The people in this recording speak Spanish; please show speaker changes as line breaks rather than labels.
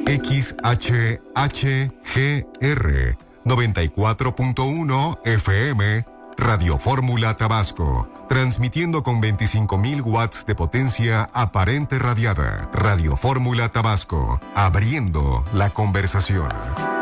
XHHGR 94.1 FM, Radio Fórmula Tabasco, transmitiendo con 25.000 watts de potencia aparente radiada. Radio Fórmula Tabasco, abriendo la conversación.